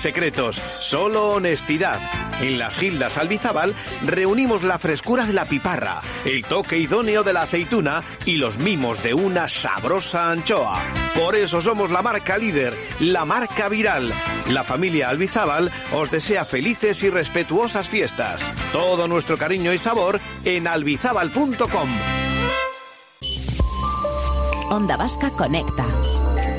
secretos, solo honestidad. En las Gildas Albizábal reunimos la frescura de la piparra, el toque idóneo de la aceituna y los mimos de una sabrosa anchoa. Por eso somos la marca líder, la marca viral. La familia Albizábal os desea felices y respetuosas fiestas. Todo nuestro cariño y sabor en albizábal.com. Onda Vasca Conecta.